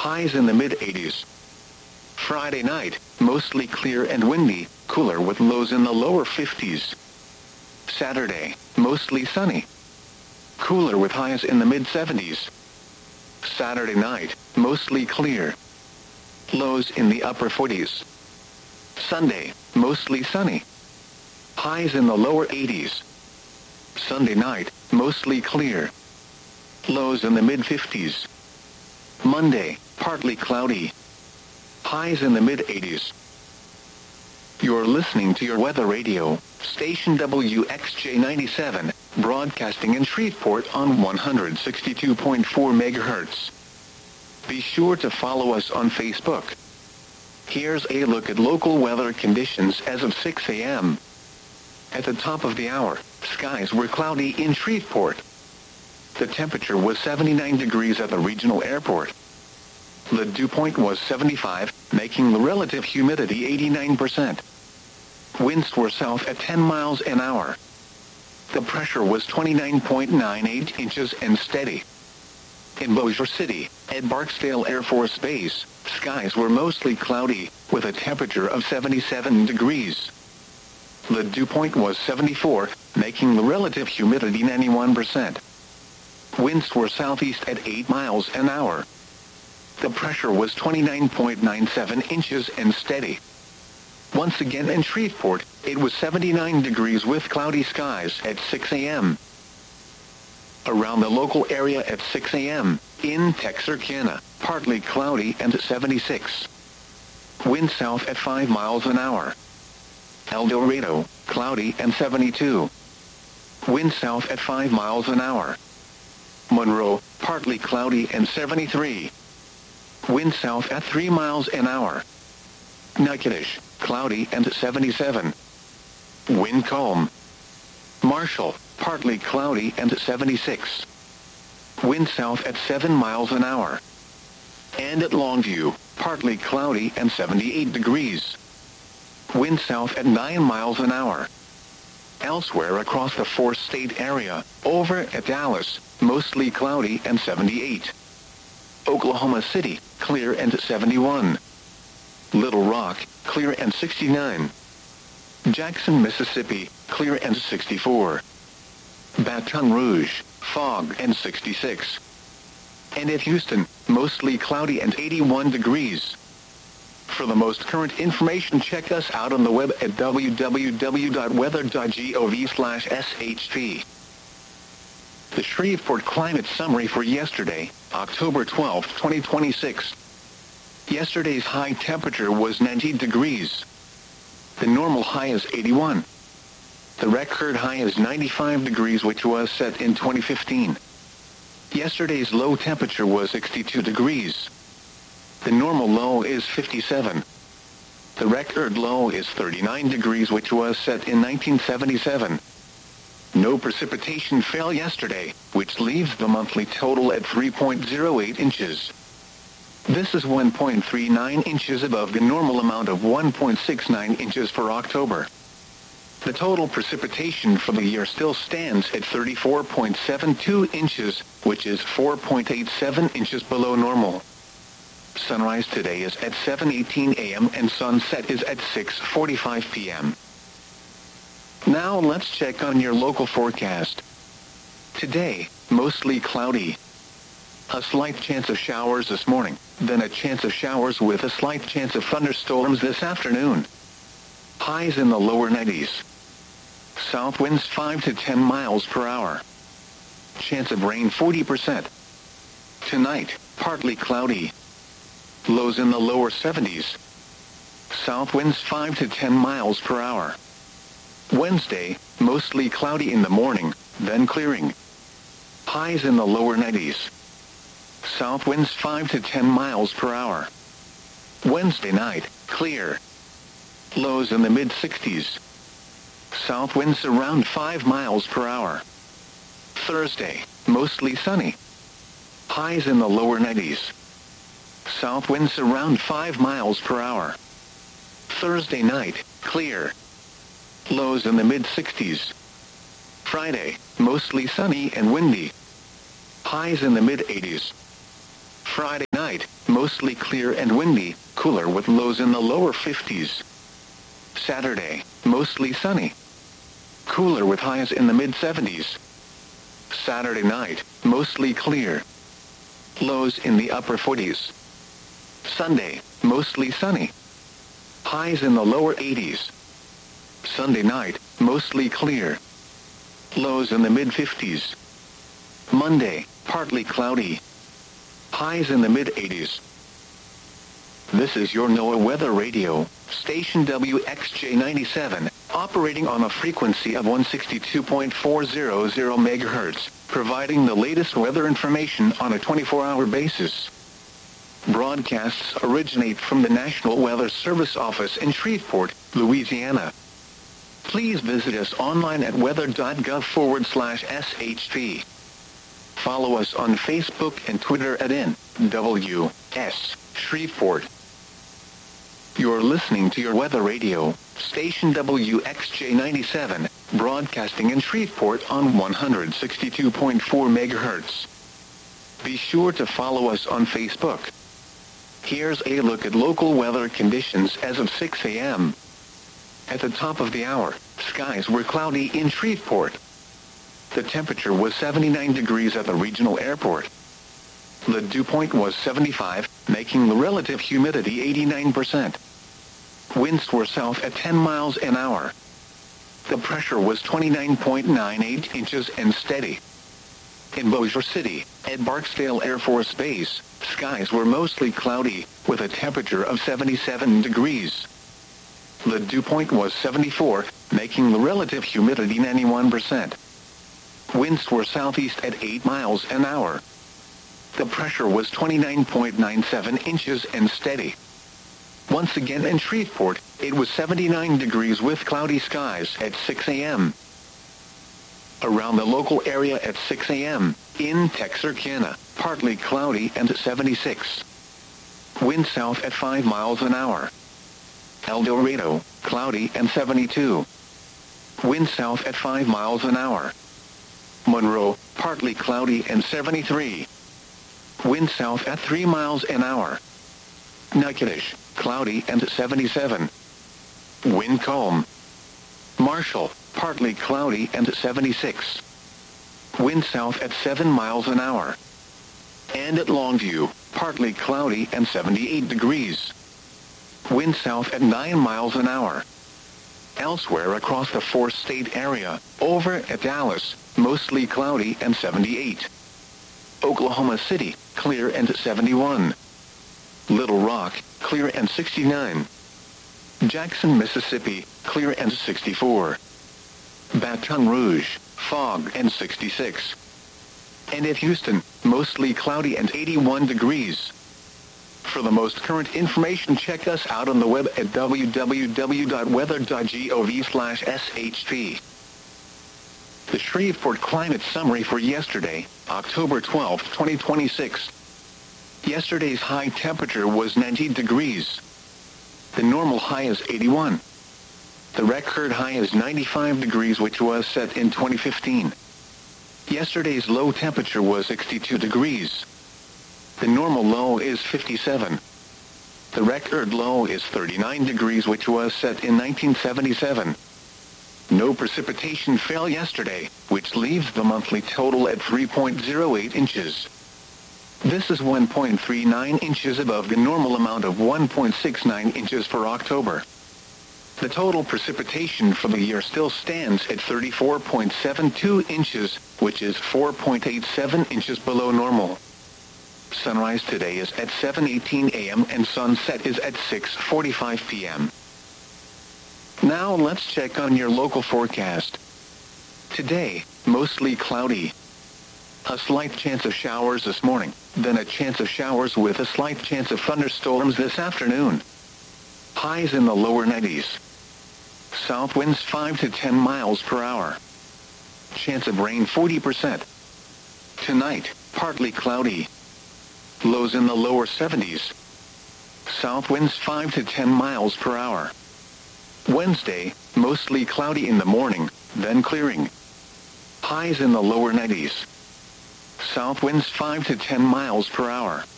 highs in the mid-80s. Friday night, mostly clear and windy, cooler with lows in the lower 50s. Saturday, mostly sunny, cooler with highs in the mid-70s. Saturday night, mostly clear, lows in the upper 40s. Sunday, mostly sunny, highs in the lower 80s. Sunday night, mostly clear, lows in the mid-50s. Monday, partly cloudy, highs in the mid-80s. You're listening to your weather radio, station WXJ 97, broadcasting in Shreveport on 162.4 MHz. Be sure to follow us on Facebook. Here's a look at local weather conditions as of 6 a.m. At the top of the hour, skies were cloudy in Shreveport. The temperature was 79 degrees at the regional airport. The dew point was 75, making the relative humidity 89%. Winds were south at 10 miles an hour. The pressure was 29.98 inches and steady. In Bossier City, at Barksdale Air Force Base, skies were mostly cloudy, with a temperature of 77 degrees. The dew point was 74, making the relative humidity 91%. Winds were southeast at 8 miles an hour. The pressure was 29.97 inches and steady. Once again in Shreveport, it was 79 degrees with cloudy skies at 6 a.m. Around the local area at 6 a.m., in Texarkana, partly cloudy and 76. Wind south at 5 miles an hour. El Dorado, cloudy and 72. Wind south at 5 miles an hour. Monroe, partly cloudy and 73. Wind south at 3 miles an hour. Natchitoches, cloudy and 77. Wind calm. Marshall, partly cloudy and 76. Wind south at 7 miles an hour. And at Longview, partly cloudy and 78 degrees. Wind south at 9 miles an hour. Elsewhere across the four-state area, over at Dallas, mostly cloudy and 78. Oklahoma City, clear and 71. Little Rock, clear and 69. Jackson, Mississippi, clear and 64. Baton Rouge, fog and 66. And at Houston, mostly cloudy and 81 degrees. For the most current information, check us out on the web at www.weather.gov/shp. The Shreveport Climate Summary for yesterday, October 12, 2026. Yesterday's high temperature was 90 degrees. The normal high is 81. The record high is 95 degrees, which was set in 2015. Yesterday's low temperature was 62 degrees. The normal low is 57. The record low is 39 degrees, which was set in 1977. No precipitation fell yesterday, which leaves the monthly total at 3.08 inches. This is 1.39 inches above the normal amount of 1.69 inches for October. The total precipitation for the year still stands at 34.72 inches, which is 4.87 inches below normal. Sunrise today is at 7:18 a.m. and sunset is at 6:45 p.m. Now let's check on your local forecast. Today, mostly cloudy. A slight chance of showers this morning, then a chance of showers with a slight chance of thunderstorms this afternoon. Highs in the lower 90s. South winds 5 to 10 miles per hour. Chance of rain 40%. Tonight, partly cloudy. Lows in the lower 70s. South winds 5 to 10 miles per hour. Wednesday, mostly cloudy in the morning, then clearing. Highs in the lower 90s. South winds 5 to 10 miles per hour. Wednesday night, clear. Lows in the mid-60s. South winds around 5 miles per hour. Thursday, mostly sunny. Highs in the lower 90s. South winds around 5 miles per hour. Thursday night, clear. Lows in the mid-60s. Friday, mostly sunny and windy. Highs in the mid-80s. Friday night. night, mostly clear and windy, cooler with lows in the lower 50s. Saturday, mostly sunny. Cooler with highs in the mid-70s. Saturday night, mostly clear. Lows in the upper 40s. Sunday, mostly sunny. Highs in the lower 80s. Sunday night, mostly clear. Lows in the mid-50s. Monday, partly cloudy. Highs in the mid-80s. This is your NOAA Weather Radio, station WXJ97, operating on a frequency of 162.400 MHz, providing the latest weather information on a 24-hour basis. Broadcasts originate from the National Weather Service office in Shreveport, Louisiana. Please visit us online at weather.gov/SHP. Follow us on Facebook and Twitter at NWS Shreveport. You're listening to your Weather Radio, station WXJ97, broadcasting in Shreveport on 162.4 MHz. Be sure to follow us on Facebook. Here's a look at local weather conditions as of 6 a.m. At the top of the hour, skies were cloudy in Shreveport. The temperature was 79 degrees at the regional airport. The dew point was 75, making the relative humidity 89%. Winds were south at 10 miles an hour. The pressure was 29.98 inches and steady. In Bossier City, at Barksdale Air Force Base, skies were mostly cloudy, with a temperature of 77 degrees. The dew point was 74, making the relative humidity 91%. Winds were southeast at 8 miles an hour. The pressure was 29.97 inches and steady. Once again in Shreveport, it was 79 degrees with cloudy skies at 6 a.m. Around the local area at 6 a.m., in Texarkana, partly cloudy and 76. Wind south at 5 miles an hour. El Dorado, cloudy and 72. Wind south at 5 miles an hour. Monroe, partly cloudy and 73. Wind south at 3 miles an hour. Natchitoches, cloudy and 77. Wind calm. Marshall, partly cloudy and 76. Wind south at 7 miles an hour. And at Longview, partly cloudy and 78 degrees. Wind south at 9 miles an hour. Elsewhere across the four-state area, over at Dallas, mostly cloudy and 78. Oklahoma City, clear and 71. Little Rock, clear and 69. Jackson, Mississippi, clear and 64. Baton Rouge, fog and 66. And at Houston, mostly cloudy and 81 degrees. For the most current information, check us out on the web at www.weather.gov/SHP. The Shreveport Climate Summary for yesterday, October 12, 2026. Yesterday's high temperature was 90 degrees. The normal high is 81. The record high is 95 degrees, which was set in 2015. Yesterday's low temperature was 62 degrees. The normal low is 57. The record low is 39 degrees, which was set in 1977. No precipitation fell yesterday, which leaves the monthly total at 3.08 inches. This is 1.39 inches above the normal amount of 1.69 inches for October. The total precipitation for the year still stands at 34.72 inches, which is 4.87 inches below normal. Sunrise today is at 7:18 a.m. and sunset is at 6:45 p.m. Now let's check on your local forecast. Today, mostly cloudy. A slight chance of showers this morning, then a chance of showers with a slight chance of thunderstorms this afternoon. Highs in the lower 90s. South winds 5 to 10 miles per hour. Chance of rain 40%. Tonight, partly cloudy. Lows in the lower 70s. South winds 5 to 10 miles per hour. Wednesday, mostly cloudy in the morning, then clearing. Highs in the lower 90s. South winds 5 to 10 miles per hour.